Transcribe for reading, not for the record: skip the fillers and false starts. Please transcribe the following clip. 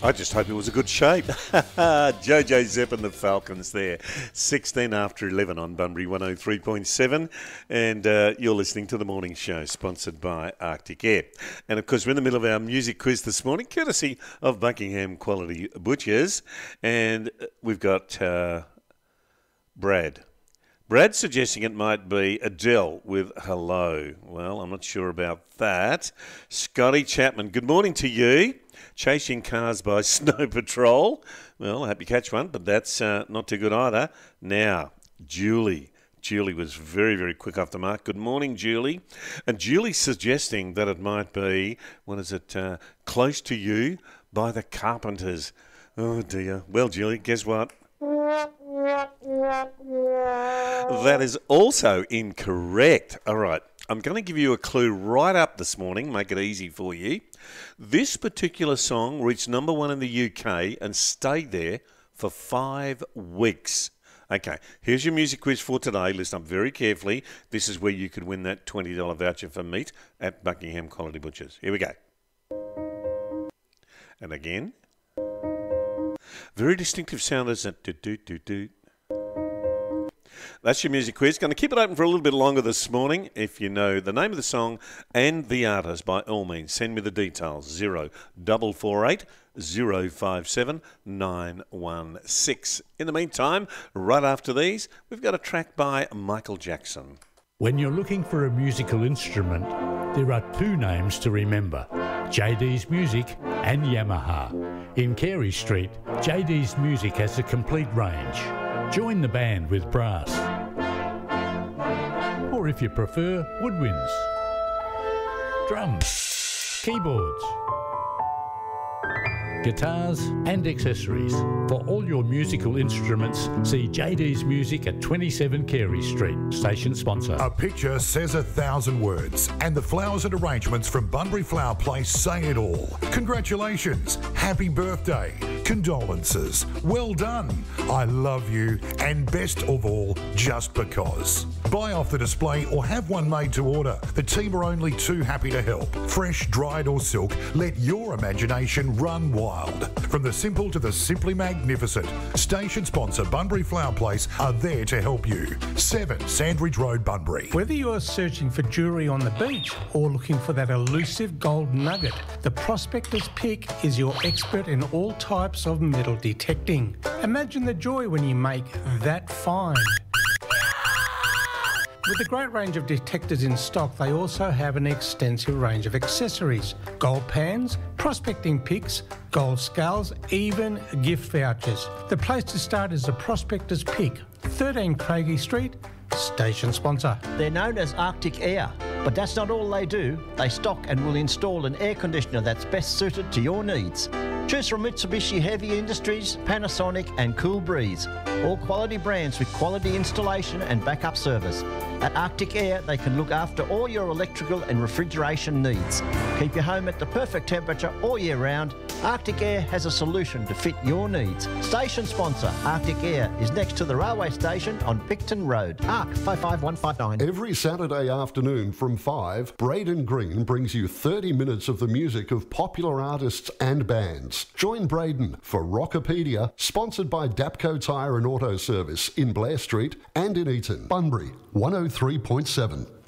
I just hope it was a good shape. Jojo Zepp and the Falcons there. 16 after 11 on Bunbury 103.7. And you're listening to The Morning Show, sponsored by Arctic Air. And, of course, we're in the middle of our music quiz this morning, courtesy of Buckingham Quality Butchers. And we've got Brad. Brad's suggesting it might be Adele with Hello. Well, I'm not sure about that. Scotty Chapman, good morning to you. Chasing Cars by Snow Patrol. Well, I hope you catch one, but that's not too good either. Now, Julie. Julie was very, very quick off the mark. Good morning, Julie. And Julie's suggesting that it might be, what is it, Close to You by the Carpenters. Oh, dear. Well, Julie, guess what? That is also incorrect. All right. I'm going to give you a clue right up this morning, make it easy for you. This particular song reached number 1 in the UK and stayed there for 5 weeks. Okay, here's your music quiz for today. Listen up very carefully. This is where you could win that $20 voucher for meat at Buckingham Quality Butchers. Here we go. And again. Very distinctive sound, isn't it? Do-do-do-do. That's your music quiz. Going to keep it open for a little bit longer this morning. If you know the name of the song and the artist, by all means, send me the details. 0448 057 916. In the meantime, right after these, we've got a track by Michael Jackson. When you're looking for a musical instrument, there are 2 names to remember, JD's Music and Yamaha. In Carey Street, JD's Music has a complete range. Join the band with brass. Or if you prefer, woodwinds, drums, keyboards, guitars and accessories. For all your musical instruments, see JD's Music at 27 Carey Street, station sponsor. A picture says 1,000 words, and the flowers and arrangements from Bunbury Flower Place say it all. Congratulations, happy birthday, condolences, well done, I love you, and best of all, just because. Buy off the display or have one made to order. The team are only too happy to help. Fresh, dried or silk, let your imagination run wild. From the simple to the simply magnificent, station sponsor Bunbury Flower Place are there to help you. 7 Sandridge Road, Bunbury. Whether you're searching for jewellery on the beach or looking for that elusive gold nugget, the Prospector's Pick is your expert in all types of metal detecting. Imagine the joy when you make that find. With a great range of detectors in stock, they also have an extensive range of accessories. Gold pans, prospecting picks, gold scales, even gift vouchers. The place to start is the Prospector's Pick, 13 Craigie Street, station sponsor. They're known as Arctic Air, but that's not all they do. They stock and will install an air conditioner that's best suited to your needs. Choose from Mitsubishi Heavy Industries, Panasonic and Cool Breeze. All quality brands with quality installation and backup service. At Arctic Air, they can look after all your electrical and refrigeration needs. Keep your home at the perfect temperature all year round. Arctic Air has a solution to fit your needs. Station sponsor Arctic Air is next to the railway station on Picton Road. ARC 55159. Every Saturday afternoon from 5, Braden Green brings you 30 minutes of the music of popular artists and bands. Join Braden for Rockopedia, sponsored by Dapco Tyre and Auto Service in Blair Street and in Eaton. Bunbury 103.7.